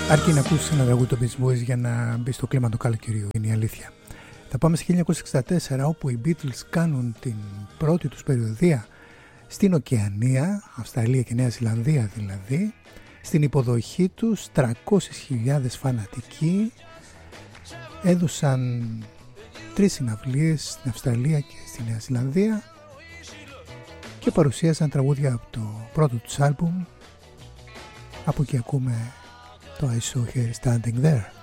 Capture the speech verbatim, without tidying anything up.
Αρκεί να ακούσεις ένα τραγούδι των Beach Boys για να μπει στο κλίμα του καλοκαιριού, είναι η αλήθεια. Θα πάμε σε χίλια εννιακόσια εξήντα τέσσερα, όπου οι Beatles κάνουν την πρώτη τους περιοδεία στην Οκεανία, Αυστραλία και Νέα Ζηλανδία δηλαδή. Στην υποδοχή τους τριακόσιες χιλιάδες φανατικοί έδωσαν τρεις συναυλίες στην Αυστραλία και στη Νέα Ζηλανδία και παρουσίασαν τραγούδια από το πρώτο τους άλμπουμ. Από εκεί ακούμε το I Saw Her Standing There.